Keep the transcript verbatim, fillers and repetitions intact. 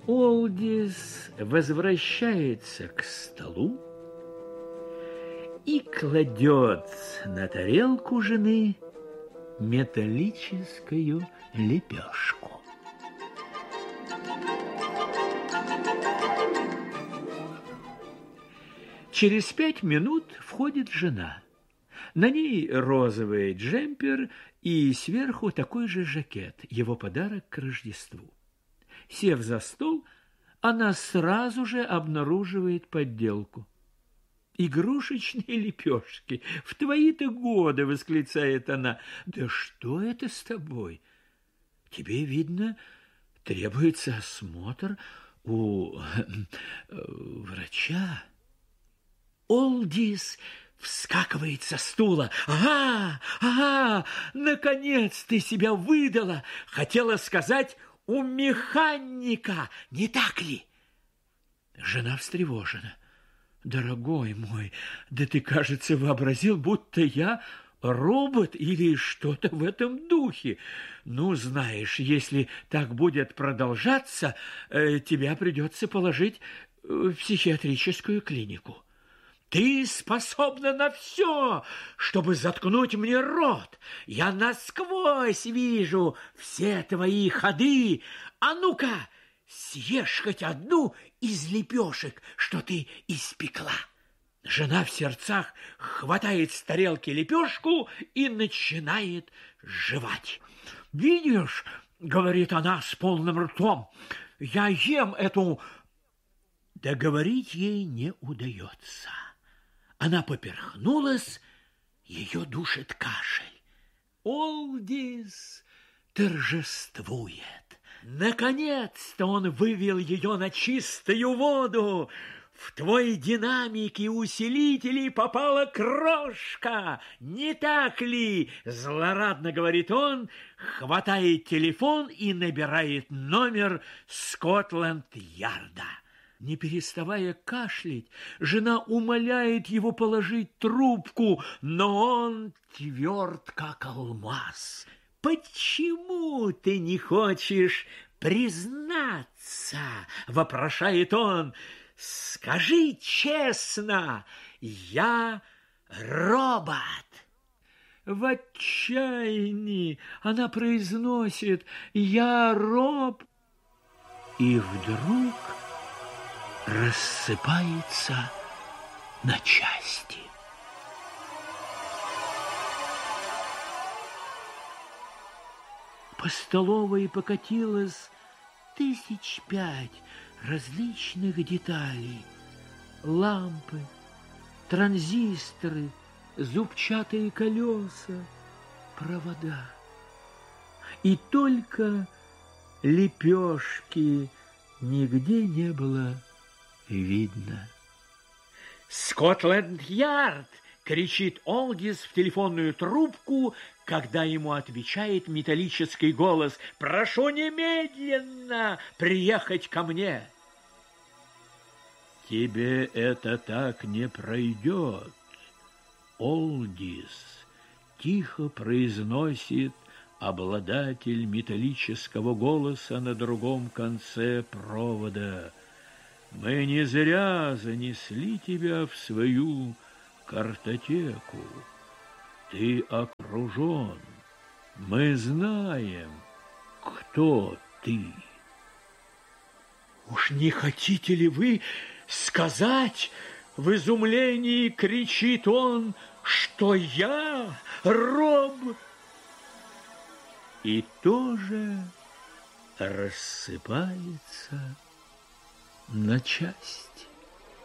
Олдис возвращается к столу и кладет на тарелку жены металлическую лепешку. Через пять минут входит жена. На ней розовый джемпер и сверху такой же жакет, его подарок к Рождеству. Сев за стол, она сразу же обнаруживает подделку. «Игрушечные лепешки! В твои-то годы!» — восклицает она. «Да что это с тобой? Тебе, видно, требуется осмотр у врача». Олдис вскакивает со стула. «Ага, ага, наконец ты себя выдала! Хотела сказать, у механика, не так ли?» Жена встревожена. «Дорогой мой, да ты, кажется, вообразил, будто я робот или что-то в этом духе. Ну, знаешь, если так будет продолжаться, тебя придется положить в психиатрическую клинику. Ты способна на все, чтобы заткнуть мне рот. Я насквозь вижу все твои ходы. А ну-ка, съешь хоть одну из лепешек, что ты испекла». Жена в сердцах хватает с тарелки лепешку и начинает жевать. «Видишь, — говорит она с полным ртом, — я ем эту...» Договорить ей не удается. Она поперхнулась, ее душит кашель. Олдис торжествует. Наконец-то он вывел ее на чистую воду. В твой динамик и усилители попала крошка. Не так ли? Злорадно говорит он, хватает телефон и набирает номер Скотланд-Ярда. Не переставая кашлять, жена умоляет его положить трубку, но он тверд, как алмаз. «Почему ты не хочешь признаться?» — вопрошает он. «Скажи честно, я робот». В отчаянии она произносит «я роб», и вдруг рассыпается на части. По столовой покатилось тысяч пять различных деталей. Лампы, транзисторы, зубчатые колеса, провода. И только лепешки нигде не было видно. «Скотланд-Ярд!» — кричит Олдис в телефонную трубку, когда ему отвечает металлический голос. «Прошу немедленно приехать ко мне!» «Тебе это так не пройдет, Олдис!» — тихо произносит обладатель металлического голоса на другом конце провода. «Мы не зря занесли тебя в свою картотеку. Ты окружен. Мы знаем, кто ты». «Уж не хотите ли вы сказать, — в изумлении кричит он, — что я роб?» И тоже рассыпается на части.